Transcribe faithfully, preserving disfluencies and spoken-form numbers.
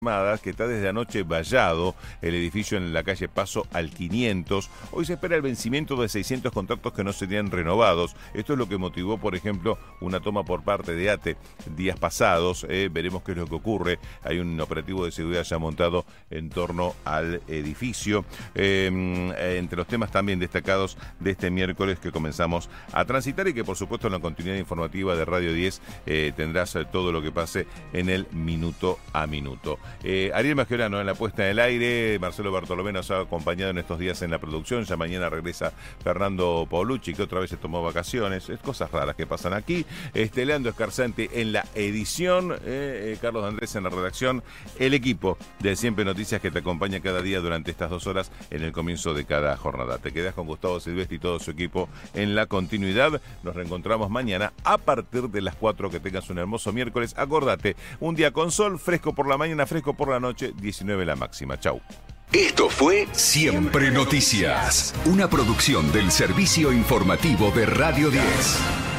Que está desde anoche vallado el edificio en la calle Paso al quinientos. Hoy se espera el vencimiento de seiscientos contratos que no serían renovados. Esto es lo que motivó, por ejemplo, una toma por parte de ATE días pasados. Eh, veremos qué es lo que ocurre. Hay un operativo de seguridad ya montado en torno al edificio. Eh, entre los temas también destacados de este miércoles que comenzamos a transitar y que, por supuesto, en la continuidad informativa de Radio diez eh, tendrás todo lo que pase en el minuto a minuto. Eh, Ariel Majorano en la puesta en el aire, Marcelo Bartolomé nos ha acompañado en estos días en la producción, ya mañana regresa Fernando Paulucci, que otra vez se tomó vacaciones, es cosas raras que pasan aquí, este, Leandro Escarzante en la edición, eh, eh, Carlos Andrés en la redacción, el equipo de Siempre Noticias que te acompaña cada día durante estas dos horas en el comienzo de cada jornada. Te quedas con Gustavo Silvestri y todo su equipo en la continuidad, nos reencontramos mañana a partir de las cuatro, que tengas un hermoso miércoles, acordate, un día con sol, fresco por la mañana, fresco por la noche, diecinueve la máxima. Chau. Esto fue Siempre Noticias, una producción del Servicio Informativo de Radio diez.